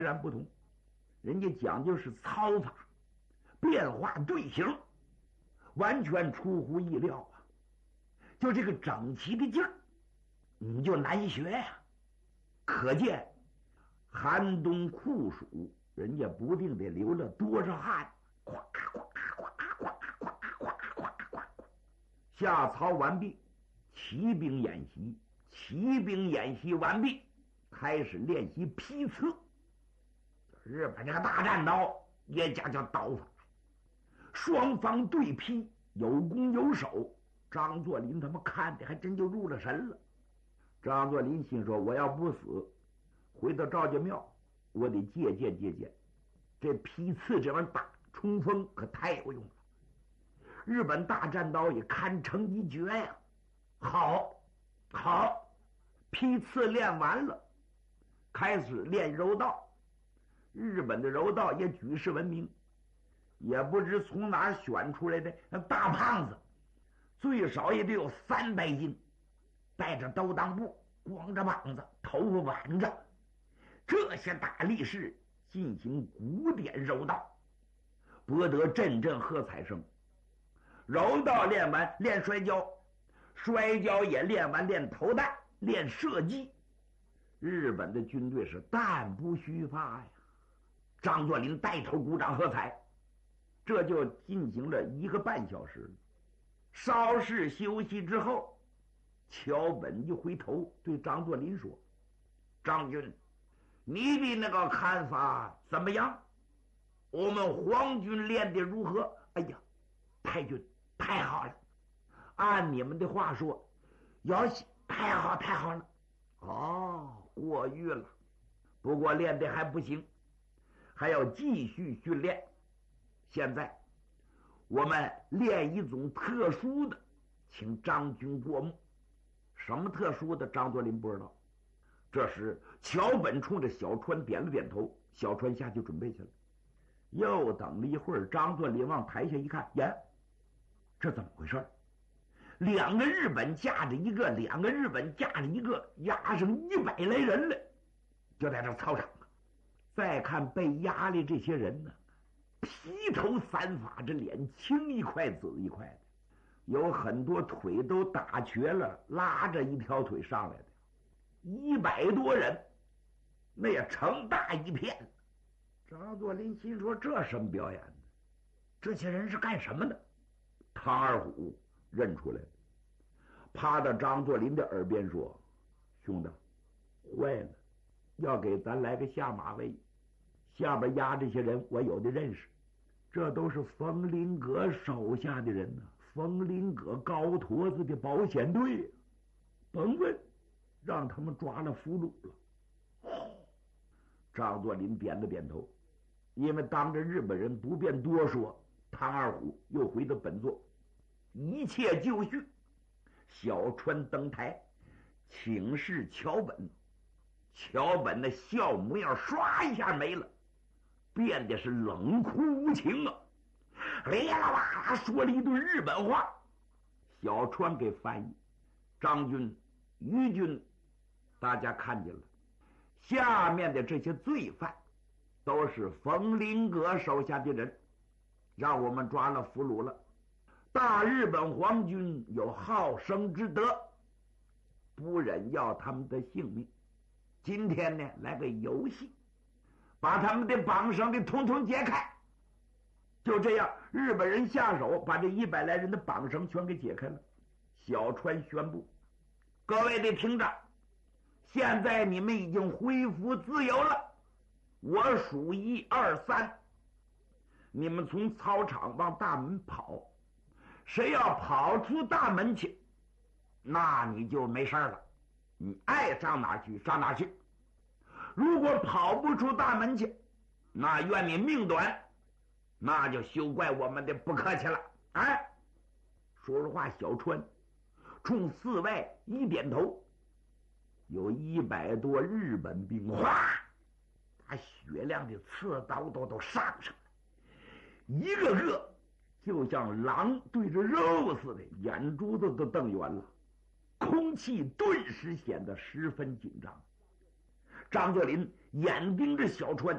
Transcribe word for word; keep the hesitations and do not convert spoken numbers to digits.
然不同，人家讲究是操法，变化队形，完全出乎意料啊！就这个整齐的劲儿，你就难学呀、啊。可见寒冬酷暑，人家不定得流了多少汗，咵咵咵咵咵咵咵咵。下操完毕，骑兵演习，骑兵演习完毕，开始练习劈刺。日本这个大战刀也讲究刀法，双方对劈，有攻有守。张作霖他们看的还真就入了神了。张作霖心说：“我要不死，回到赵家庙，我得借鉴借鉴。这劈刺这玩意儿打冲锋可太有用了。日本大战刀也堪称一绝呀！好，好，劈刺练完了，开始练柔道。日本的柔道也举世闻名，也不知从哪儿选出来的那大胖子，最少也得有三百斤，带着兜裆布，光着膀子，头发挽着，这些大力士进行古典柔道，博得阵阵喝彩声。柔道练完，练摔跤，摔跤也练完，练投弹，练射击。日本的军队是弹不虚发呀！张作霖带头鼓掌喝彩，这就进行了一个半小时。稍事休息之后，桥本就回头对张作霖说：“张军，你的那个看法怎么样？我们皇军练得如何？”“哎呀，太君太好了！按你们的话说，要太好太好了。哦，过誉了。不过练得还不行，还要继续训练。现在我们练一种特殊的，请张军过目。”什么特殊的？张作霖不知道。这时桥本冲着小川点了点头，小川下去准备去了。又等了一会儿，张作霖往台下一看，呀，这怎么回事？两个日本架着一个，两个日本架着一个，压上一百来人来，就在这操场啊。再看被压的这些人呢，披头散发，这脸青一块紫一块的，有很多腿都打瘸了，拉着一条腿上来的，一百多人，那也成大一片。张作霖心说：“这什么表演呢？这些人是干什么的？”唐二虎认出来了，趴到张作霖的耳边说：“兄弟，坏了，要给咱来个下马威。下边压这些人我有的认识，这都是冯林阁手下的人呢、啊。冯林阁高坨子的保险队，甭问，让他们抓了俘虏了。”哦，张作霖点了点头，因为当着日本人不便多说。唐二虎又回到本座，一切就绪。小川登台请示桥本，桥本的笑模样唰一下没了，变得是冷酷无情啊！哩啦哇啦说了一顿日本话，小川给翻译。张军、于军，大家看见了，下面的这些罪犯都是冯林阁手下的人，让我们抓了俘虏了。大日本皇军有好生之德，不忍要他们的性命。今天呢，来个游戏，把他们的绑绳给统统解开。就这样，日本人下手把这一百来人的绑绳全给解开了。小川宣布：“各位的听着，现在你们已经恢复自由了。我数一二三，你们从操场往大门跑，谁要跑出大门去，那你就没事了，你爱上哪去上哪去。如果跑不出大门去，那愿你命短，那就休怪我们的不客气了。”哎，说实话，小川冲四外一点头，有一百多日本兵，哗，把雪亮的刺刀都都上上来，一个个就像狼对着肉似的，眼珠子都瞪圆了，空气顿时显得十分紧张。张作霖眼盯着小川，